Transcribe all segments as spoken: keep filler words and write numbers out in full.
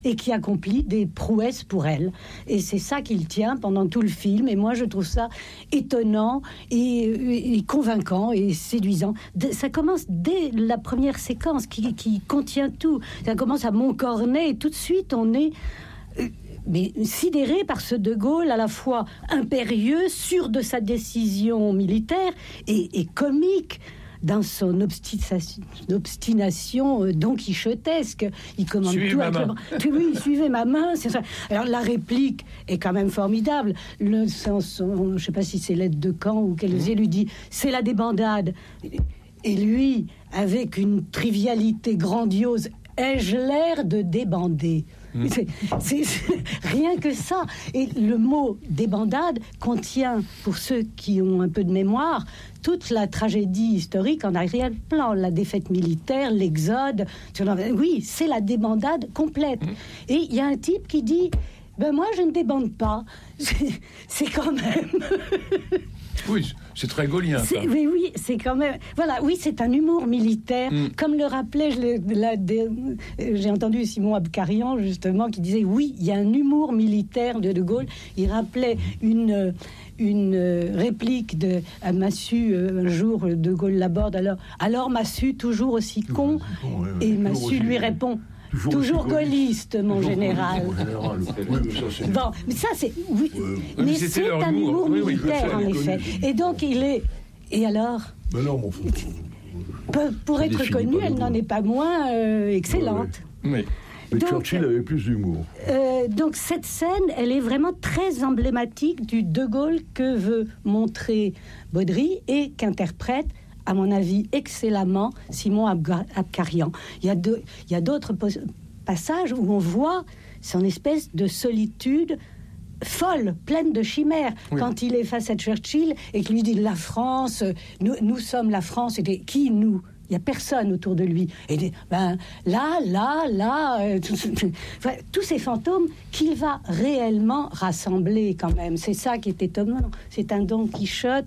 et qui accomplit des prouesses pour elle. Et c'est ça qu'il tient pendant tout le film. Et moi, je trouve ça étonnant et, et convaincant et séduisant. De, ça commence dès la première séquence qui, qui contient tout. Ça commence à Montcornet et tout de suite, on est... Euh, mais sidéré par ce De Gaulle à la fois impérieux, sûr de sa décision militaire et, et comique dans son obstination, obstination euh, don quichotesque. Il commande suivez tout ma avec main. le... Oui, suivez ma main, c'est ça. Alors la réplique est quand même formidable. Le, son, son, je ne sais pas si c'est l'aide de camp ou quel lui dit c'est la débandade. Et lui, avec une trivialité grandiose, ai-je l'air de débander? Mmh. C'est, c'est, c'est rien que ça. Et le mot débandade contient, pour ceux qui ont un peu de mémoire, toute la tragédie historique en arrière-plan, la défaite militaire, l'exode. Oui, c'est la débandade complète. Mmh. Et il y a un type qui dit ben moi je ne débande pas. C'est, c'est quand même. Oui, c'est très gaulien. C'est, mais oui, c'est quand même. Voilà, oui, c'est un humour militaire, mm. comme le rappelait. Je l'ai, la, de, j'ai entendu Simon Abkarian justement qui disait oui, il y a un humour militaire de De Gaulle. Il rappelait une une réplique de à Massu un jour. De Gaulle l'aborde. Alors, alors Massu toujours aussi con. Bon, ouais, ouais, et Massu lui répond. Toujours, toujours gaulliste, mon toujours général. Mon général. Oui, mais ça, c'est... Bon, mais ça, c'est... Oui, ouais. mais, mais c'est un humour oui, militaire, oui, en effet. Et donc, il est... Et alors ben non, mon frère. Pour, pour être connue, elle n'en est pas moins euh, excellente. Ouais, ouais. Mais donc, Churchill avait plus d'humour. Euh, donc, cette scène, elle est vraiment très emblématique du De Gaulle que veut montrer Baudry et qu'interprète, à mon avis, excellemment Simon Abkarian. Il y a, de, il y a d'autres pos- passages où on voit son espèce de solitude folle, pleine de chimères. Oui. Quand il est face à Churchill et qu'il lui dit « La France, nous, nous sommes la France », et dit, qui nous ? Il n'y a personne autour de lui. Et dit, ben, là, là, là, euh, tout, enfin, tous ces fantômes qu'il va réellement rassembler quand même. C'est ça qui est étonnant. C'est un Don Quichotte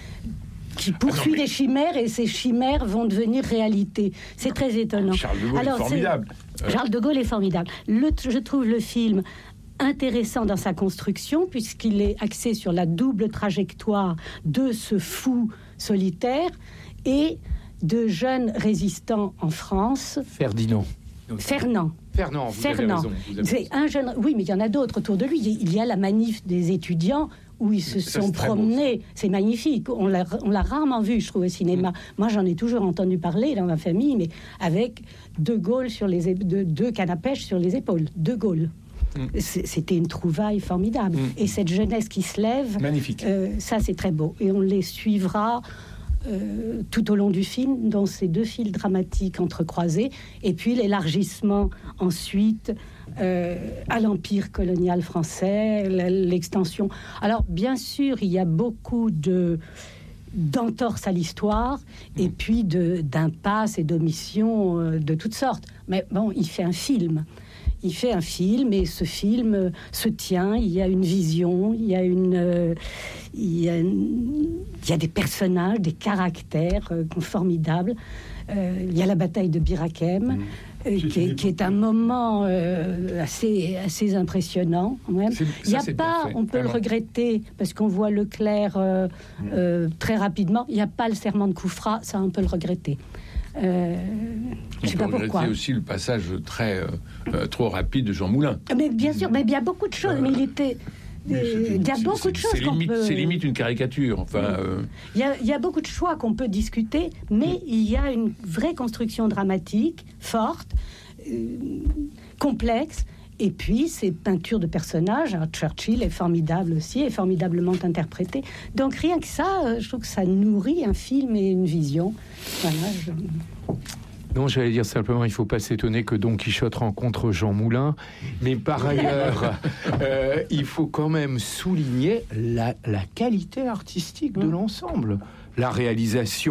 qui poursuit ah non, mais... des chimères et ces chimères vont devenir réalité. C'est très étonnant. Charles de Gaulle Alors, est formidable. C'est... Charles de Gaulle est formidable. Le, je trouve le film intéressant dans sa construction puisqu'il est axé sur la double trajectoire de ce fou solitaire et de jeunes résistants en France. Ferdinand. Fernand. Fernand, vous Fernand. avez raison. Vous avez c'est raison. un jeune. Oui, mais il y en a d'autres autour de lui. Il y a la manif des étudiants où ils se ça, sont promenés. Beau, c'est magnifique. On l'a, on l'a rarement vu, je trouve, au cinéma. Mmh. Moi, j'en ai toujours entendu parler dans ma famille, mais avec De Gaulle sur les épaules, deux, deux cannes à pêche sur les épaules. De Gaulle. Mmh. C'était une trouvaille formidable. Mmh. Et cette jeunesse qui se lève, magnifique. Euh, ça, c'est très beau. Et on les suivra euh, tout au long du film, dans ces deux fils dramatiques entrecroisés, et puis l'élargissement ensuite euh, à l'empire colonial français, l'extension. Alors, bien sûr, il y a beaucoup de d'entorses à l'histoire, mmh. et puis de, d'impasses et d'omissions euh, de toutes sortes. Mais bon, il fait un film. Il fait un film et ce film euh, se tient. Il y a une vision, il y a une, euh, il y a, une, il y a des personnages, des caractères euh, formidables. Euh, il y a la bataille de Bir Hakeim, mmh. euh, qui, est, qui est un moment euh, assez, assez impressionnant. Quand même. Il n'y a pas, parfait, on peut vraiment le regretter parce qu'on voit Leclerc euh, mmh. euh, très rapidement. Il n'y a pas le serment de Koufra, ça on peut le regretter. Euh, je sais pas pourquoi. Aussi le passage très euh, euh, trop rapide de Jean Moulin. Mais bien sûr, mais il y a beaucoup de choses. Euh, mais il était. Euh, il y a beaucoup c'est, de choses c'est qu'on limite, peut... C'est limite une caricature. Enfin, euh... il, y a, il y a beaucoup de choix qu'on peut discuter, mais mm. il y a une vraie construction dramatique, forte, euh, complexe. Et puis, ces peintures de personnages, hein, Churchill est formidable aussi, est formidablement interprété. Donc, rien que ça, je trouve que ça nourrit un film et une vision. Voilà, je... Non, j'allais dire simplement, il ne faut pas s'étonner que Don Quichotte rencontre Jean Moulin. Mais par ailleurs, euh, il faut quand même souligner la, la qualité artistique de l'ensemble. La réalisation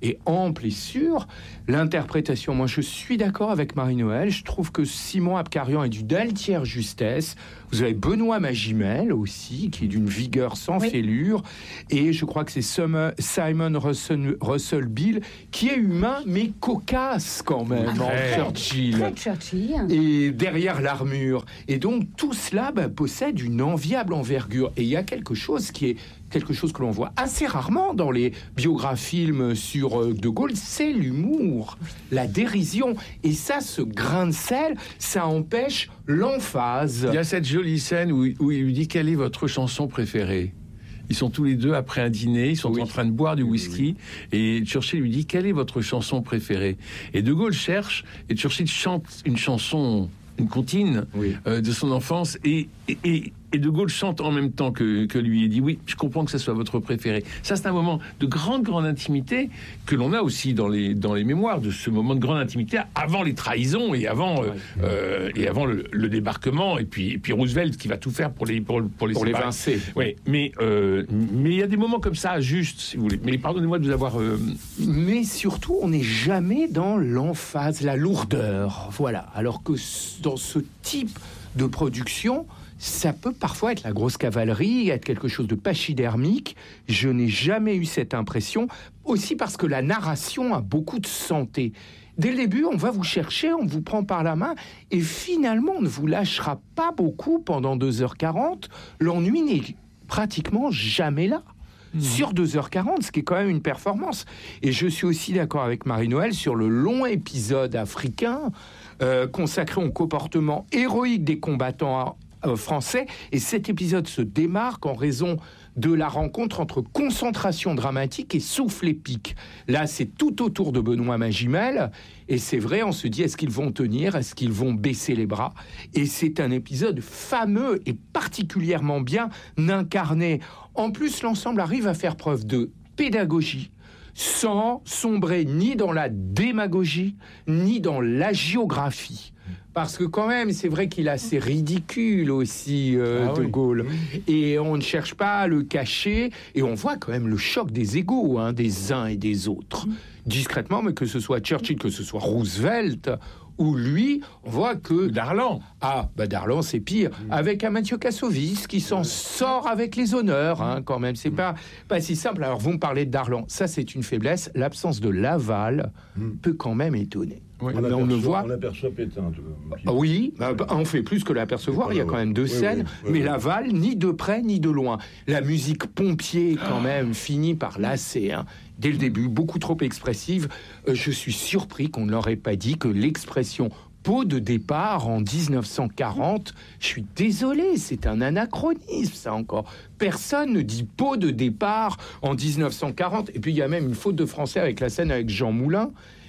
est ample et sûr. L'interprétation, moi je suis d'accord avec Marie-Noëlle, je trouve que Simon Abkarian est d'une altière justesse. Vous avez Benoît Magimel aussi, qui est d'une vigueur sans oui. fêlure, et je crois que c'est Simon Russell, Russell Bill, qui est humain mais cocasse quand même, ah, en Churchill. Très Churchill. Et derrière l'armure. Et donc tout cela bah, possède une enviable envergure. Et il y a quelque chose qui est quelque chose que l'on voit assez rarement dans les biographies sur De Gaulle, c'est l'humour, la dérision. Et ça, ce grain de sel, ça empêche l'emphase. Il y a cette jolie scène où, où il lui dit « Quelle est votre chanson préférée ?» Ils sont tous les deux après un dîner, ils sont oui. en train de boire du whisky, oui. et Churchill lui dit « Quelle est votre chanson préférée ?» Et De Gaulle cherche, et Churchill chante une chanson, une comptine oui. euh, de son enfance, et, et, et Et De Gaulle chante en même temps que, que lui et dit « Oui, je comprends que ce soit votre préféré. » Ça, c'est un moment de grande, grande intimité que l'on a aussi dans les, dans les mémoires, de ce moment de grande intimité avant les trahisons et avant, euh, euh, et avant le, le débarquement, et puis, et puis Roosevelt qui va tout faire pour les pour, pour les, pour les vincer. Oui, mais euh, mais il y a des moments comme ça, juste, si vous voulez. Mais pardonnez-moi de vous avoir... Euh... Mais surtout, on n'est jamais dans l'emphase, la lourdeur. Voilà. Alors que dans ce type de production... ça peut parfois être la grosse cavalerie, être quelque chose de pachydermique. Je n'ai jamais eu cette impression, aussi parce que la narration a beaucoup de santé. Dès le début, on va vous chercher, on vous prend par la main, et finalement, on ne vous lâchera pas beaucoup pendant deux heures quarante. L'ennui n'est pratiquement jamais là. Mmh. Sur deux heures quarante, ce qui est quand même une performance. Et je suis aussi d'accord avec Marie-Noëlle sur le long épisode africain euh, consacré au comportement héroïque des combattants français, et cet épisode se démarque en raison de la rencontre entre concentration dramatique et souffle épique. Là, c'est tout autour de Benoît Magimel, et c'est vrai, on se dit, est-ce qu'ils vont tenir, est-ce qu'ils vont baisser les bras? Et c'est un épisode fameux et particulièrement bien incarné. En plus, l'ensemble arrive à faire preuve de pédagogie, sans sombrer ni dans la démagogie, ni dans l'agiographie. Parce que quand même, c'est vrai qu'il est assez ridicule aussi, euh, ah, De Gaulle. Oui. Et on ne cherche pas à le cacher. Et on voit quand même le choc des égos, hein, des uns et des autres. Discrètement, mais que ce soit Churchill, que ce soit Roosevelt, ou lui, on voit que... Darlan. Ah, bah Darlan, c'est pire. Mmh. Avec un Mathieu Kassovitz qui s'en sort avec les honneurs, hein, quand même. C'est mmh. pas, pas si simple. Alors, vous me parlez de Darlan. Ça, c'est une faiblesse. L'absence de Laval mmh. peut quand même étonner. Oui. On, mais on le voit. On l'aperçoit Pétain. Ah oui, bah, on fait plus que l'apercevoir. Il y a quand même deux oui, scènes. Oui, oui, mais oui. Laval, ni de près ni de loin. La musique pompier, quand même, ah. finit par lasser. Hein. Dès le début, beaucoup trop expressive. Euh, je suis surpris qu'on ne leur ait pas dit que l'expression pot de départ en dix-neuf cent quarante, je suis désolé, c'est un anachronisme, ça encore. Personne ne dit pot de départ en dix-neuf cent quarante. Et puis il y a même une faute de français avec la scène avec Jean Moulin.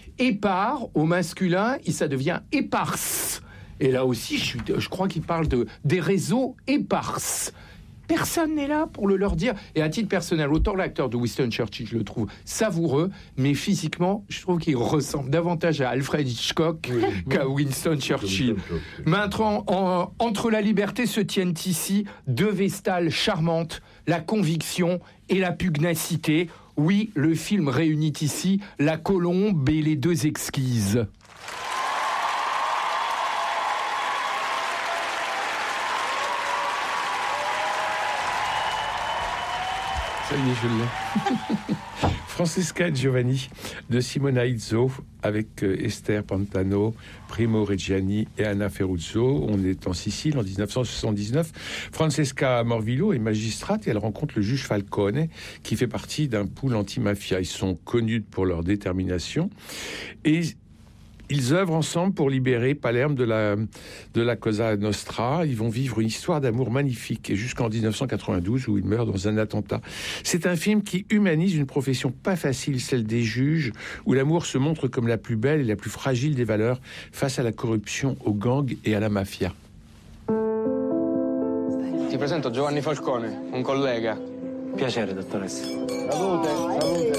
Épars, au masculin, et ça devient éparse. Et là aussi, je, suis, je crois qu'il parle de, des réseaux éparses. Personne n'est là pour le leur dire. Et à titre personnel, autant l'acteur de Winston Churchill, je le trouve savoureux, mais physiquement, je trouve qu'il ressemble davantage à Alfred Hitchcock oui, qu'à Winston Churchill. Maintenant, en, entre la liberté se tiennent ici deux vestales charmantes, la conviction et la pugnacité. Oui, le film réunit ici la colombe et les deux exquises. Ça y est, je l'ai. Francesca et Giovanni de Simona Izzo avec euh, Esther Pantano, Primo Reggiani et Anna Ferruzzo. On est en Sicile en dix-neuf cent soixante-dix-neuf. Francesca Morvillo est magistrate et elle rencontre le juge Falcone qui fait partie d'un pool anti-mafia. Ils sont connus pour leur détermination et ils œuvrent ensemble pour libérer Palerme de la, de la Cosa Nostra. Ils vont vivre une histoire d'amour magnifique et jusqu'en dix-neuf cent quatre-vingt-douze où ils meurent dans un attentat. C'est un film qui humanise une profession pas facile, celle des juges, où l'amour se montre comme la plus belle et la plus fragile des valeurs face à la corruption, aux gangs et à la mafia. Ti presento Giovanni Falcone, un collega. Piacere, dottoressa. Salute, salute.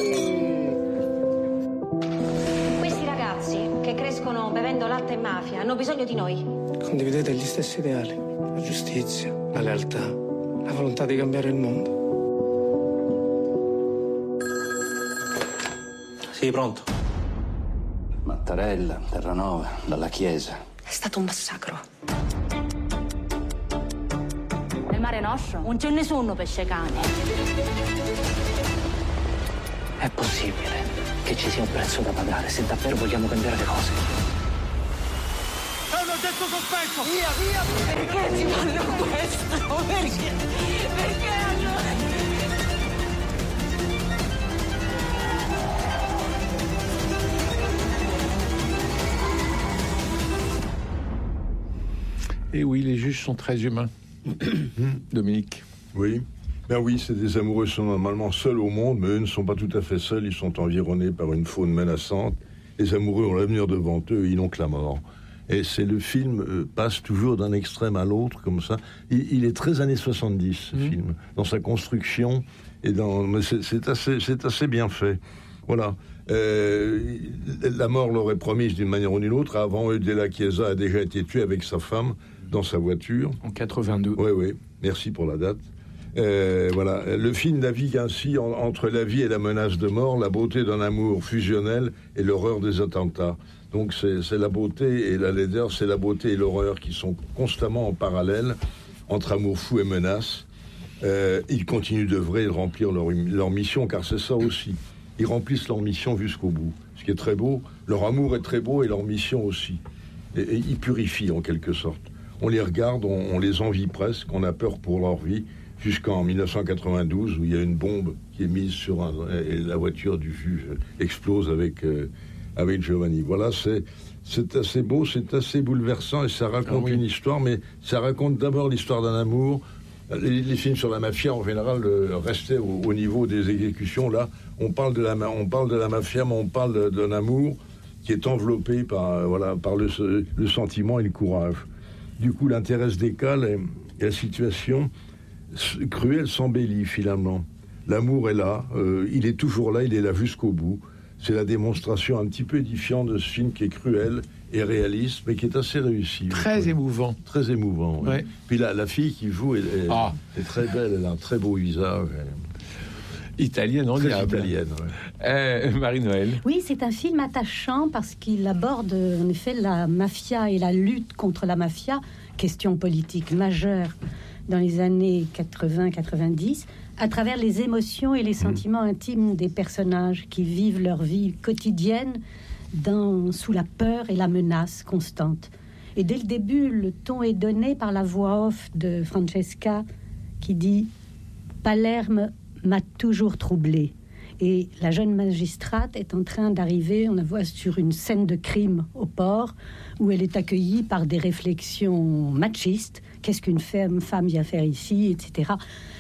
Che crescono bevendo latte e mafia hanno bisogno di noi. Condividete gli stessi ideali, la giustizia, la lealtà, la volontà di cambiare il mondo. Sei pronto? Mattarella, Terranova, dalla Chiesa. È stato un massacro. Nel Mare Nostrum non c'è nessuno pesce cane. È possibile che ci sia un prezzo da pagare se davvero vogliamo cambiare le cose. È un oggetto sospetto! Via, via! Perché ci fanno questo? Perché? Perché allora? Et oui, les juges sont très humains. Dominique. Oui. Ben oui, c'est des amoureux qui sont normalement seuls au monde, mais eux ne sont pas tout à fait seuls, ils sont environnés par une faune menaçante. Les amoureux ont l'avenir devant eux, ils n'ont que la mort. Et c'est le film euh, passe toujours d'un extrême à l'autre, comme ça. Il, il est très années soixante-dix, ce mmh. film, dans sa construction, et dans, mais c'est, c'est, assez, c'est assez bien fait. Voilà. Euh, la mort l'aurait promise d'une manière ou d'une autre. Avant eux, De la Chiesa a déjà été tué avec sa femme dans sa voiture. En quatre-vingt-deux. Oui, oui. Merci pour la date. Euh, voilà. Le film navigue ainsi en, entre la vie et la menace de mort, la beauté d'un amour fusionnel et l'horreur des attentats. Donc c'est, c'est la beauté et la laideur, c'est la beauté et l'horreur qui sont constamment en parallèle entre amour fou et menace. Euh, ils continuent d'œuvrer et de remplir leur, leur mission, car c'est ça aussi. Ils remplissent leur mission jusqu'au bout. Ce qui est très beau, leur amour est très beau et leur mission aussi. Et, et ils purifient en quelque sorte. On les regarde, on, on les envie presque, on a peur pour leur vie, jusqu'en dix-neuf cent quatre-vingt-douze, où il y a une bombe qui est mise sur un... et la voiture du juge explose avec, euh, avec Giovanni. Voilà, c'est, c'est assez beau, c'est assez bouleversant, et ça raconte ah oui. une histoire, mais ça raconte d'abord l'histoire d'un amour. Les, les films sur la mafia, en général, euh, restaient au, au niveau des exécutions. Là, on parle de la, on parle de la mafia, mais on parle d'un amour qui est enveloppé par, euh, voilà, par le, le sentiment et le courage. Du coup, l'intérêt se décale et, et la situation cruelle s'embellit finalement. L'amour est là, euh, il est toujours là, il est là jusqu'au bout. C'est la démonstration un petit peu édifiante de ce film qui est cruel et réaliste, mais qui est assez réussi. Très oui. émouvant. Très émouvant, oui. Ouais. Puis la, la fille qui joue est, est, ah. est très belle, elle a un très beau visage. Italienne, en italienne. Ouais. Euh, Marie-Noël. Oui, c'est un film attachant parce qu'il aborde en effet la mafia et la lutte contre la mafia, question politique majeure dans les années quatre-vingts quatre-vingt-dix, à travers les émotions et les sentiments mmh. intimes des personnages qui vivent leur vie quotidienne dans, sous la peur et la menace constante. Et dès le début, le ton est donné par la voix off de Francesca qui dit « Palerme m'a toujours troublée ». Et la jeune magistrate est en train d'arriver, on la voit sur une scène de crime au port, où elle est accueillie par des réflexions machistes. Qu'est-ce qu'une femme, femme vient faire ici, et cetera.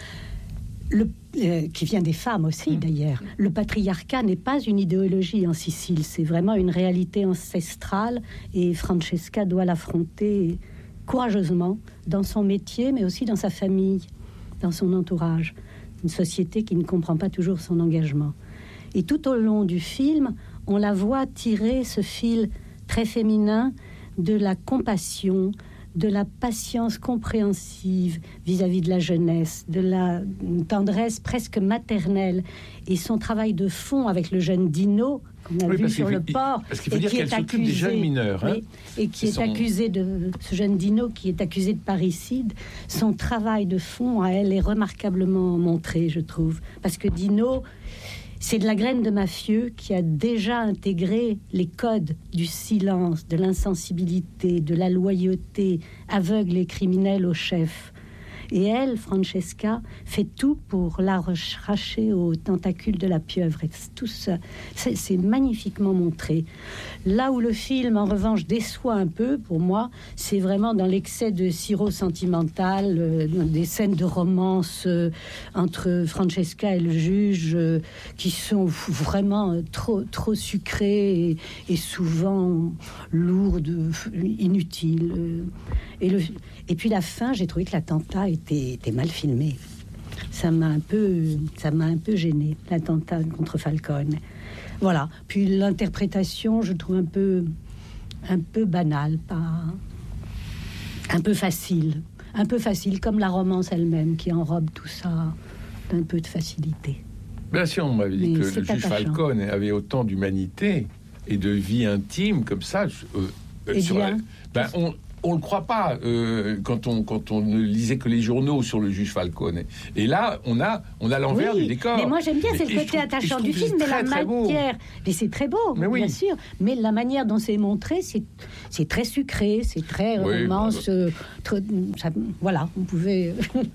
Le, euh, qui vient des femmes aussi, mmh. d'ailleurs. Le patriarcat n'est pas une idéologie en Sicile, c'est vraiment une réalité ancestrale, et Francesca doit l'affronter courageusement dans son métier, mais aussi dans sa famille, dans son entourage. Une société qui ne comprend pas toujours son engagement. Et tout au long du film, on la voit tirer ce fil très féminin de la compassion, de la patience compréhensive vis-à-vis de la jeunesse, de la tendresse presque maternelle. Et son travail de fond avec le jeune Dino, qu'on a oui, vu sur le il, port, parce qu'il faut dire qu'elle s'occupe des jeunes mineurs, hein, oui, et qui est son... accusé de ce jeune Dino qui est accusé de parricide. Son travail de fond à elle est remarquablement montré, je trouve, parce que Dino, c'est de la graine de mafieux qui a déjà intégré les codes du silence, de l'insensibilité, de la loyauté aveugle et criminelle au chef. Et elle, Francesca, fait tout pour l'arracher aux tentacules de la pieuvre. Et tout ça, c'est, c'est magnifiquement montré. Là où le film, en revanche, déçoit un peu, pour moi, c'est vraiment dans l'excès de sirop sentimental, euh, des scènes de romance euh, entre Francesca et le juge, euh, qui sont vraiment euh, trop, trop sucrées et, et souvent lourdes, inutiles. Euh, et, le, et puis la fin, j'ai trouvé que l'attentat était, était mal filmé. Ça m'a un peu, ça m'a un peu gêné, l'attentat contre Falcone. Voilà. Puis l'interprétation, je trouve un peu, un peu banale, pas, un peu facile, un peu facile, comme la romance elle-même qui enrobe tout ça d'un peu de facilité. Bien sûr, on m'avait dit Mais que c'est le juge attachant. Falcone avait autant d'humanité et de vie intime comme ça. Euh, Eh sur bien, la- ben, on on le croit pas euh, quand on quand on ne lisait que les journaux sur le juge Falcone. Et là, on a on a l'envers oui, du décor. mais moi j'aime bien, Mais- c'est le et je côté trouve- attachant je du trouve que film, mais c'est la très, très beau. matière, mais c'est très beau, Mais oui. bien sûr, mais la manière dont c'est montré, c'est c'est très sucré, c'est très Oui, romance, bah, euh, très- ça- voilà, vous pouvez.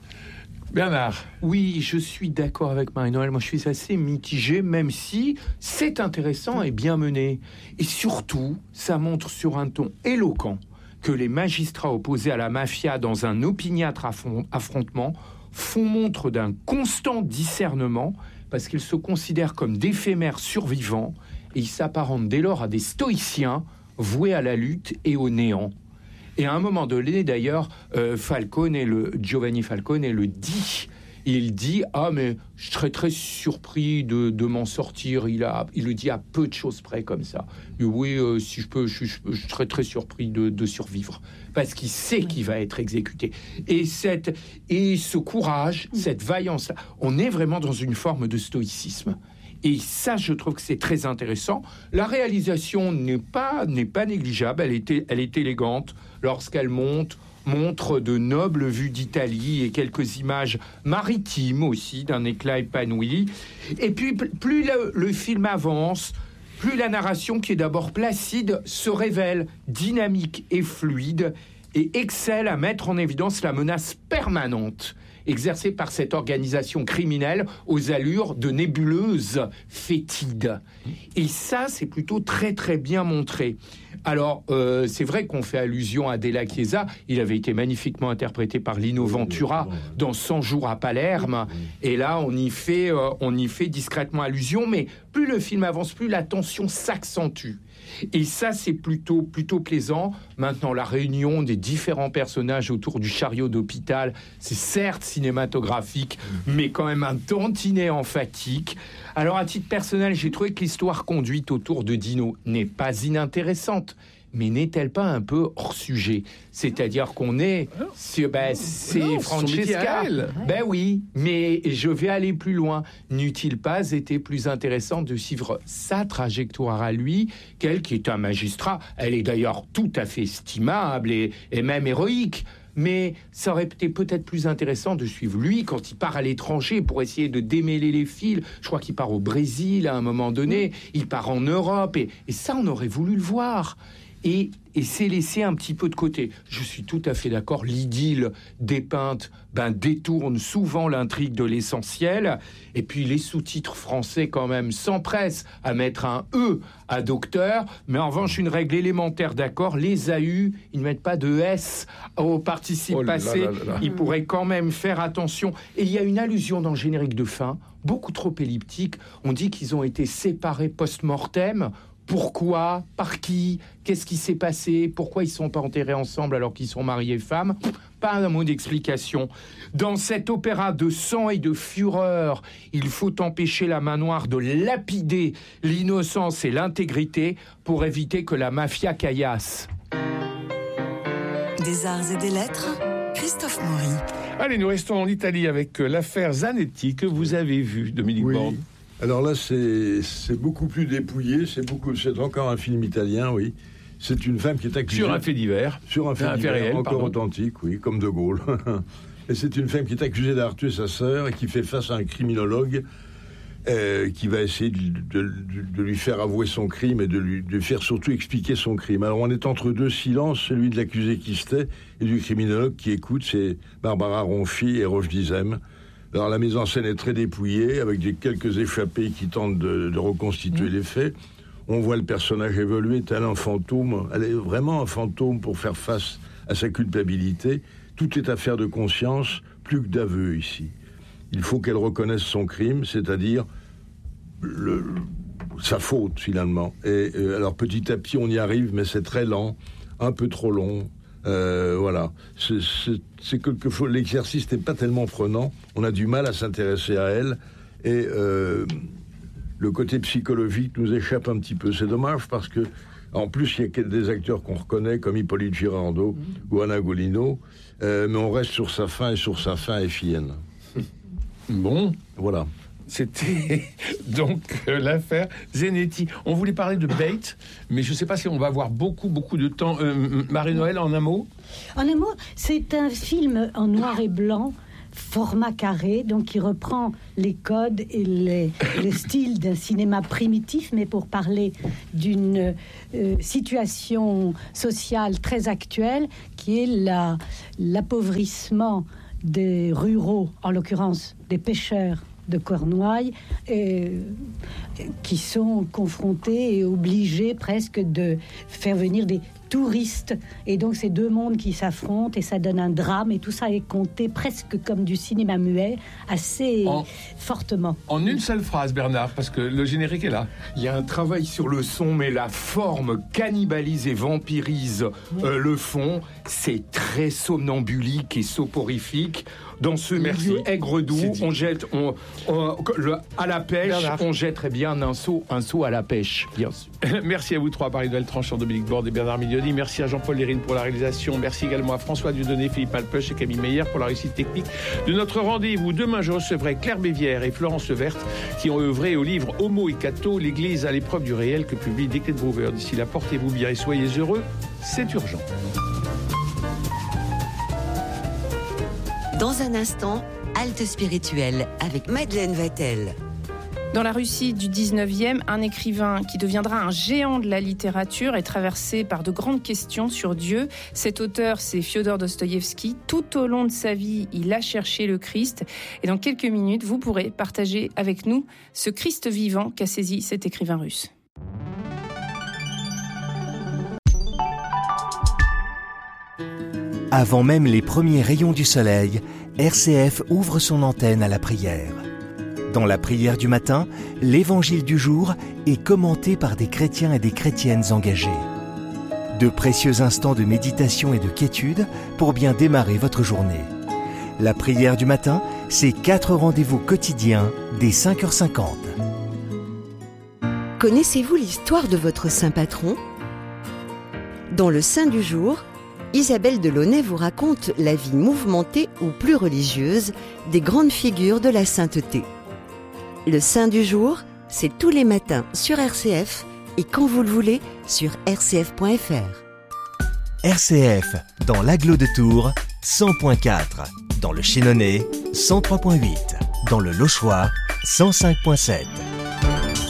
Bernard, Oui, je suis d'accord avec Marie-Noël. Moi, je suis assez mitigé, même si c'est intéressant et bien mené. Et surtout, ça montre sur un ton éloquent que les magistrats opposés à la mafia dans un opiniâtre affron- affrontement font montre d'un constant discernement parce qu'ils se considèrent comme d'éphémères survivants et ils s'apparentent dès lors à des stoïciens voués à la lutte et au néant. Et à un moment donné, d'ailleurs, euh, Falcone et le Giovanni Falcone le dit. Il dit ah mais je serais très surpris de, de m'en sortir. Il a, il le dit à peu de choses près comme ça. Et oui, euh, si je peux, je, je, je serais très surpris de, de survivre parce qu'il sait qu'il va être exécuté. Et cette et ce courage, cette vaillance, on est vraiment dans une forme de stoïcisme. Et ça, je trouve que c'est très intéressant. La réalisation n'est pas, n'est pas négligeable. Elle est, elle est élégante lorsqu'elle monte, montre de nobles vues d'Italie et quelques images maritimes aussi, d'un éclat épanoui. Et puis, plus le, le film avance, plus la narration, qui est d'abord placide, se révèle dynamique et fluide et excelle à mettre en évidence la menace permanente exercée par cette organisation criminelle aux allures de nébuleuse fétide. Et ça, c'est plutôt très très bien montré. Alors, euh, c'est vrai qu'on fait allusion à De La Chiesa. Il avait été magnifiquement interprété par Lino Ventura dans cent jours à Palerme. Et là, on y fait, euh, on y fait discrètement allusion. Mais plus le film avance, plus la tension s'accentue. Et ça, c'est plutôt, plutôt plaisant. Maintenant, la réunion des différents personnages autour du chariot d'hôpital, c'est certes cinématographique, mais quand même un tantinet emphatique. Alors, à titre personnel, j'ai trouvé que l'histoire conduite autour de Dino n'est pas inintéressante. Mais n'est-elle pas un peu hors sujet? C'est-à-dire qu'on est... C'est, ben, c'est non, son métier à Francesca. elle. Ben oui, mais je vais aller plus loin. N'eût-il pas été plus intéressant de suivre sa trajectoire à lui, qu'elle qui est un magistrat? Elle est d'ailleurs tout à fait estimable et, et même héroïque. Mais ça aurait été peut-être plus intéressant de suivre lui quand il part à l'étranger pour essayer de démêler les fils. Je crois qu'il part au Brésil à un moment donné, il part en Europe, et, et ça, on aurait voulu le voir. Et, et c'est laissé un petit peu de côté. Je suis tout à fait d'accord, l'idylle dépeinte ben, détourne souvent l'intrigue de l'essentiel, et puis les sous-titres français quand même s'empressent à mettre un E à docteur, mais en revanche une règle élémentaire d'accord, les A U, ils ne mettent pas de S au participe Oh là passé, là là là. ils pourraient quand même faire attention. Et il y a une allusion dans le générique de fin, beaucoup trop elliptique, on dit qu'ils ont été séparés post-mortem. Pourquoi? Par qui? Qu'est-ce qui s'est passé? Pourquoi ils ne sont pas enterrés ensemble alors qu'ils sont mariés femmes? Pas un mot d'explication. Dans cet opéra de sang et de fureur, il faut empêcher la main noire de lapider l'innocence et l'intégrité pour éviter que la mafia caillasse. Des arts et des lettres, Christophe Maury. allez, nous restons en Italie avec euh, l'affaire Zanetti que vous avez vue, Dominique Oui. Borde. Alors là, c'est c'est beaucoup plus dépouillé. C'est beaucoup, c'est encore un film italien, oui. C'est une femme qui est accusée Sur un fait divers. sur un fait Un fait divers, réel, encore pardon. authentique, oui, comme De Gaulle. Et c'est une femme qui est accusée d'avoir tué sa sœur et qui fait face à un criminologue euh, qui va essayer de, de- de- de lui faire avouer son crime et de lui de faire surtout expliquer son crime. Alors on est entre deux silences, celui de l'accusé qui se tait et du criminologue qui écoute. C'est Barbara Ronfi et Roche Dizem. Alors la mise en scène est très dépouillée, avec des quelques échappés qui tentent de, de reconstituer les faits. On voit le personnage évoluer tel un fantôme. Elle est vraiment un fantôme pour faire face à sa culpabilité. Tout est affaire de conscience, plus que d'aveu ici. Il faut qu'elle reconnaisse son crime, c'est-à-dire le, sa faute finalement. Et euh, alors petit à petit on y arrive, mais c'est très lent, un peu trop long. Euh, voilà, c'est, c'est, c'est quelquefois l'exercice n'est pas tellement prenant. On a du mal à s'intéresser à elle et euh, le côté psychologique nous échappe un petit peu. C'est dommage parce que en plus il y a des acteurs qu'on reconnaît comme Hippolyte Girardot mmh. ou Anna Golino, euh, mais on reste sur sa fin et sur sa fin effienne. Bon, Voilà. C'était donc euh, l'affaire Zenetti. On voulait parler de Bate, mais je ne sais pas si on va avoir beaucoup, beaucoup de temps. Euh, Marie-Noël, en un mot ? En un mot, c'est un film en noir et blanc, format carré, donc qui reprend les codes et les, le style d'un cinéma primitif, mais pour parler d'une euh, situation sociale très actuelle, qui est la, l'appauvrissement des ruraux, en l'occurrence des pêcheurs de Cornouailles, euh, qui sont confrontés et obligés presque de faire venir des touristes. Et donc, c'est deux mondes qui s'affrontent et ça donne un drame. Et tout ça est compté presque comme du cinéma muet, assez en, fortement. En une seule phrase, Bernard, parce que le générique est là. Il y a un travail sur le son, mais la forme cannibalise et vampirise euh, le fond. C'est très somnambulique et soporifique. Dans ce Merci. milieu aigre-doux, on jette on, on, le, à la pêche, Bernard. On jette très bien un seau, un seau à la pêche, bien sûr. Merci à vous trois, Marie-Noël Tranchant, Dominique Borde et Bernard Mignoni. Merci à Jean-Paul Lérine pour la réalisation. Merci également à François Dieudonné, Philippe Alpeuch et Camille Meyer pour la réussite technique de notre rendez-vous. Demain, je recevrai Claire Bévière et Florence Levert qui ont œuvré au livre Homo et Cato, l'Église à l'épreuve du réel que publie Desclés de Brouwer. D'ici là, portez-vous bien et soyez heureux. C'est urgent. Dans un instant, halte spirituelle avec Madeleine Vatel. Dans la Russie du dix-neuvième, un écrivain qui deviendra un géant de la littérature est traversé par de grandes questions sur Dieu. Cet auteur, c'est Fiodor Dostoïevski. Tout au long de sa vie, il a cherché le Christ. Et dans quelques minutes, vous pourrez partager avec nous ce Christ vivant qu'a saisi cet écrivain russe. Avant même les premiers rayons du soleil, R C F ouvre son antenne à la prière. Dans la prière du matin, l'évangile du jour est commenté par des chrétiens et des chrétiennes engagés. De précieux instants de méditation et de quiétude pour bien démarrer votre journée. La prière du matin, c'est quatre rendez-vous quotidiens dès cinq heures cinquante. Connaissez-vous l'histoire de votre saint patron ? Dans le Saint du jour, Isabelle Delaunay vous raconte la vie mouvementée ou plus religieuse des grandes figures de la sainteté. Le Saint du jour, c'est tous les matins sur R C F et quand vous le voulez sur r c f point f r. R C F, dans l'Agglo de Tours, cent point quatre. Dans le Chénonais, cent trois point huit. Dans le Lochois, cent cinq point sept.